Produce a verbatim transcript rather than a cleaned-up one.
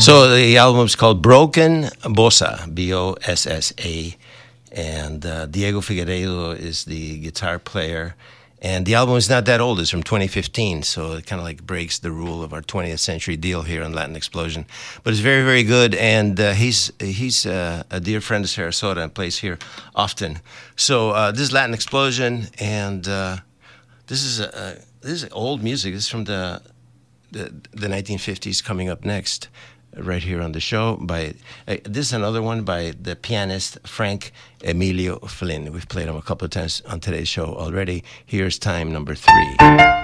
So the album is called Broken Bossa, B O S S A, and uh, Diego Figueiredo is the guitar player. And the album is not that old; it's from twenty fifteen, so it kind of like breaks the rule of our twentieth century deal here on Latin Explosion. But it's very, very good, and uh, he's he's uh, a dear friend of Sarasota and plays here often. So uh, this is Latin Explosion, and uh, this is a, this is old music. This is from the the, the nineteen fifties. Coming up next, right here on the show. By uh, this is another one by the pianist Frank Emilio Flynn. We've played him a couple of times on today's show already. Here's time number three.